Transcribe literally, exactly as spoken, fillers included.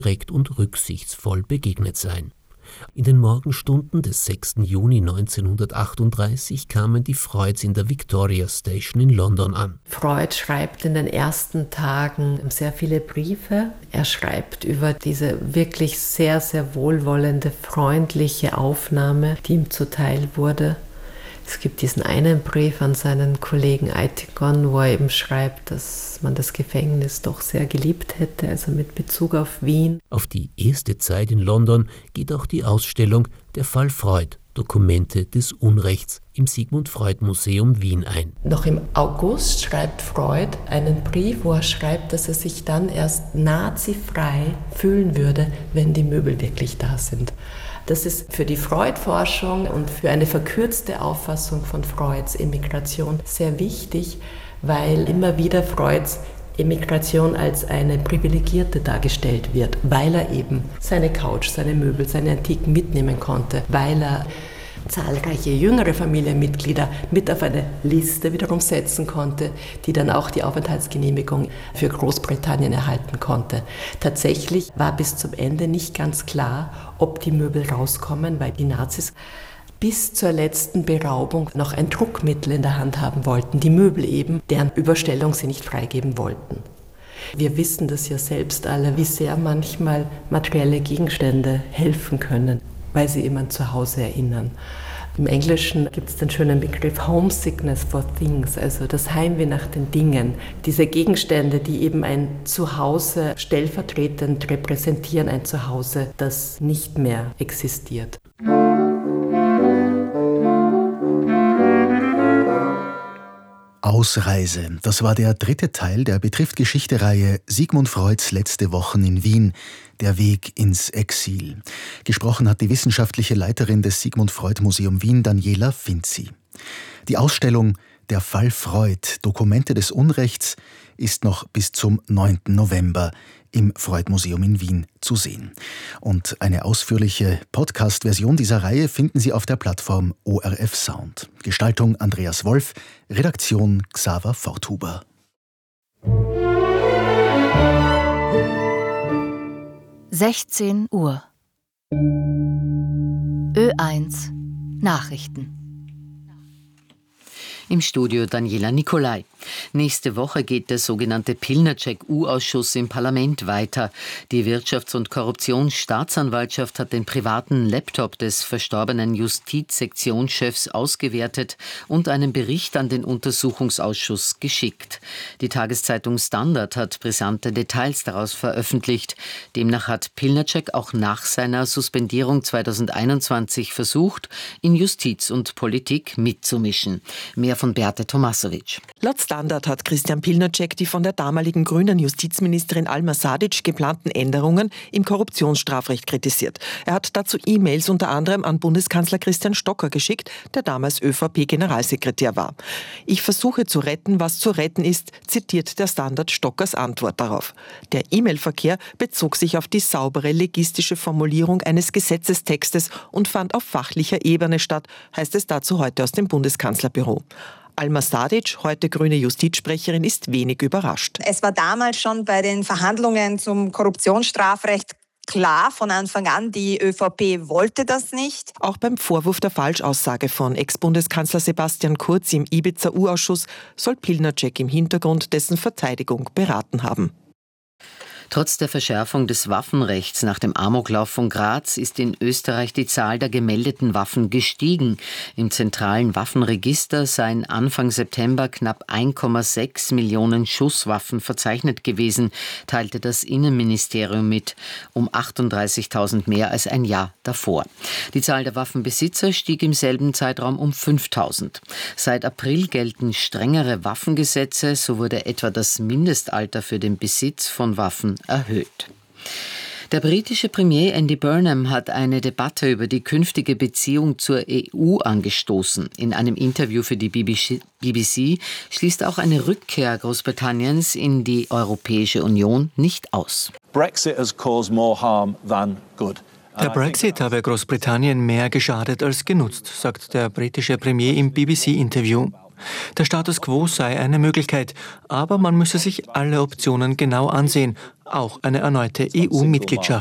direkt und rücksichtsvoll begegnet sein. In den Morgenstunden des sechsten Juni neunzehnhundertachtunddreißig kamen die Freuds in der Victoria Station in London an. Freud schreibt in den ersten Tagen sehr viele Briefe. Er schreibt über diese wirklich sehr, sehr wohlwollende, freundliche Aufnahme, die ihm zuteil wurde. Es gibt diesen einen Brief an seinen Kollegen Eitingon, wo er eben schreibt, dass man das Gefängnis doch sehr geliebt hätte, also mit Bezug auf Wien. Auf die erste Zeit in London geht auch die Ausstellung Der Fall Freud, Dokumente des Unrechts im Sigmund Freud Museum Wien ein. Noch im August schreibt Freud einen Brief, wo er schreibt, dass er sich dann erst nazifrei fühlen würde, wenn die Möbel wirklich da sind. Das ist für die Freud-Forschung und für eine verkürzte Auffassung von Freuds Emigration sehr wichtig, weil immer wieder Freuds Emigration als eine privilegierte dargestellt wird, weil er eben seine Couch, seine Möbel, seine Antiken mitnehmen konnte, weil er zahlreiche jüngere Familienmitglieder mit auf eine Liste wiederum setzen konnte, die dann auch die Aufenthaltsgenehmigung für Großbritannien erhalten konnte. Tatsächlich war bis zum Ende nicht ganz klar, ob die Möbel rauskommen, weil die Nazis bis zur letzten Beraubung noch ein Druckmittel in der Hand haben wollten, die Möbel eben, deren Überstellung sie nicht freigeben wollten. Wir wissen das ja selbst alle, wie sehr manchmal materielle Gegenstände helfen können, weil sie jemand zu Hause erinnern. Im Englischen gibt es den schönen Begriff Homesickness for Things, also das Heimweh nach den Dingen. Diese Gegenstände, die eben ein Zuhause stellvertretend repräsentieren, ein Zuhause, das nicht mehr existiert. Ausreise, das war der dritte Teil der Betrifft-Geschichte-Reihe Sigmund Freuds letzte Wochen in Wien, der Weg ins Exil. Gesprochen hat die wissenschaftliche Leiterin des Sigmund Freud Museum Wien, Daniela Finzi. Die Ausstellung Der Fall Freud, Dokumente des Unrechts, ist noch bis zum neunten November im Freud-Museum in Wien zu sehen. Und eine ausführliche Podcast-Version dieser Reihe finden Sie auf der Plattform O R F Sound. Gestaltung Andreas Wolf, Redaktion Xaver Forthuber. sechzehn Uhr. Ö eins Nachrichten. Im Studio Daniela Nicolai. Nächste Woche geht der sogenannte Pilnacek-U-Ausschuss im Parlament weiter. Die Wirtschafts- und Korruptionsstaatsanwaltschaft hat den privaten Laptop des verstorbenen Justizsektionschefs ausgewertet und einen Bericht an den Untersuchungsausschuss geschickt. Die Tageszeitung Standard hat brisante Details daraus veröffentlicht. Demnach hat Pilnacek auch nach seiner Suspendierung zweitausendeinundzwanzig versucht, in Justiz und Politik mitzumischen. Mehr von Beate Tomasovic. Laut Standard hat Christian Pilnacek die von der damaligen grünen Justizministerin Alma Sadic geplanten Änderungen im Korruptionsstrafrecht kritisiert. Er hat dazu E-Mails unter anderem an Bundeskanzler Christian Stocker geschickt, der damals Ö V P-Generalsekretär war. Ich versuche zu retten, was zu retten ist, zitiert der Standard Stockers Antwort darauf. Der E-Mail-Verkehr bezog sich auf die saubere legistische Formulierung eines Gesetzestextes und fand auf fachlicher Ebene statt, heißt es dazu heute aus dem Bundeskanzlerbüro. Alma Sadic, heute grüne Justizsprecherin, ist wenig überrascht. Es war damals schon bei den Verhandlungen zum Korruptionsstrafrecht klar von Anfang an, die Ö V P wollte das nicht. Auch beim Vorwurf der Falschaussage von Ex-Bundeskanzler Sebastian Kurz im Ibiza-U-Ausschuss soll Pilnacek im Hintergrund dessen Verteidigung beraten haben. Trotz der Verschärfung des Waffenrechts nach dem Amoklauf von Graz ist in Österreich die Zahl der gemeldeten Waffen gestiegen. Im zentralen Waffenregister seien Anfang September knapp eins Komma sechs Millionen Schusswaffen verzeichnet gewesen, teilte das Innenministerium mit, um achtunddreißigtausend mehr als ein Jahr davor. Die Zahl der Waffenbesitzer stieg im selben Zeitraum um fünftausend. Seit April gelten strengere Waffengesetze, so wurde etwa das Mindestalter für den Besitz von Waffen erhöht. Der britische Premier Andy Burnham hat eine Debatte über die künftige Beziehung zur E U angestoßen. In einem Interview für die B B C schließt auch eine Rückkehr Großbritanniens in die Europäische Union nicht aus. Brexit has caused more harm than good. Der Brexit habe Großbritannien mehr geschadet als genutzt, sagt der britische Premier im B B C-Interview. Der Status quo sei eine Möglichkeit, aber man müsse sich alle Optionen genau ansehen, auch eine erneute E U-Mitgliedschaft.